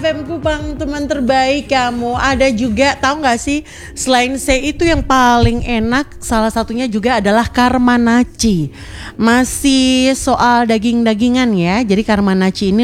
FM Kupang, teman terbaik kamu. Ada juga, tahu nggak sih, selain C itu yang paling enak, salah satunya juga adalah Karmanaci. Masih soal daging-dagingan ya. Jadi Karmanaci ini